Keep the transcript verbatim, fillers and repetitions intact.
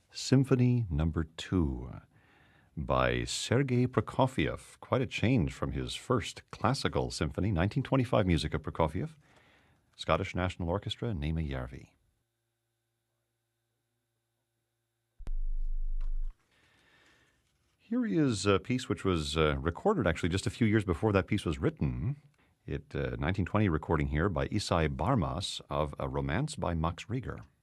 Symphony Number Two by Sergei Prokofiev. Quite a change from his first classical symphony, nineteen twenty-five music of Prokofiev. Scottish National Orchestra, Nema Järvi. Here is a piece which was uh, recorded actually just a few years before that piece was written. It uh, nineteen twenty recording here by Isai Barmas of A Romance by Max Reger.